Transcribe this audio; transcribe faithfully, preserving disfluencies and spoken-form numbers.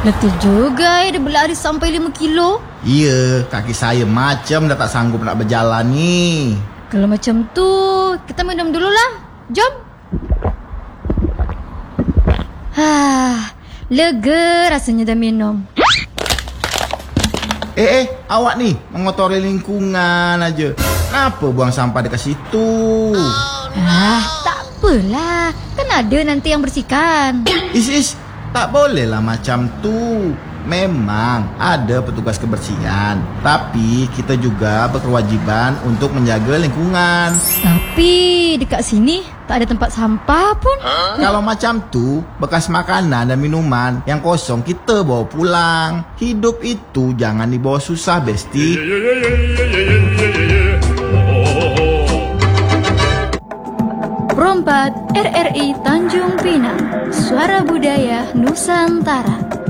Letih juga ya dia berlari sampai lima kilo. Iya, kaki saya macam dah tak sanggup nak berjalan ni. Kalau macam tu, kita minum dulu lah. Jom. Hah, lega rasanya dah minum. Eh, eh, awak ni mengotori lingkungan aja. Kenapa buang sampah dekat situ? Oh, ah, tak apalah. Kan ada nanti yang bersihkan. Is, is, tak bolehlah macam tu. Memang ada petugas kebersihan, tapi kita juga berkewajiban untuk menjaga lingkungan. Tapi dekat sini tak ada tempat sampah pun. Huh? Kalau macam tu, bekas makanan dan minuman yang kosong kita bawa pulang. Hidup itu jangan dibawa susah, Besti. Perompat R R I Tanjung Pinang, Suara Budaya Nusantara.